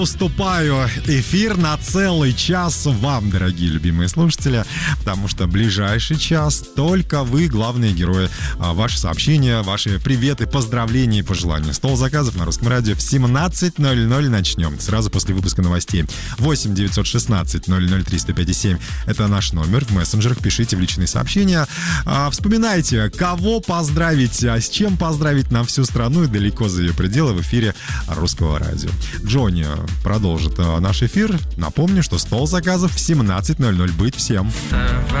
Уступаю эфир на целый час вам, дорогие любимые слушатели, потому что ближайший час только вы, главные герои. Ваши сообщения, ваши приветы, поздравления и пожелания. Стол заказов на Русском радио в 17:00 начнем, сразу после выпуска новостей. 8 916 00 305,7 это наш номер. В мессенджерах пишите в личные сообщения. Вспоминайте, кого поздравить, с чем поздравить на всю страну и далеко за ее пределы в эфире Русского радио. Джонни продолжит наш эфир. Напомню, что стол заказов в 17:00 быть всем.